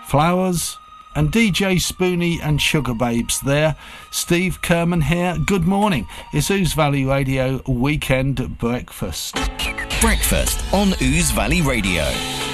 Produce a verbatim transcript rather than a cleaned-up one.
Flowers, and D J Spoonie and Sugar Babes there. Steve Kerman here. Good morning. It's Ouse Valley Radio Weekend Breakfast. Breakfast on Ouse Valley Radio.